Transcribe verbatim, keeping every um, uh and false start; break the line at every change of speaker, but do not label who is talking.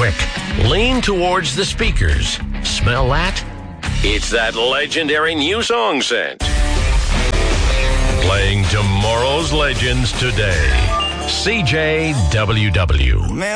quick. Lean towards the speakers. Smell that? It's that legendary new song scent. Playing tomorrow's legends today. C J W W.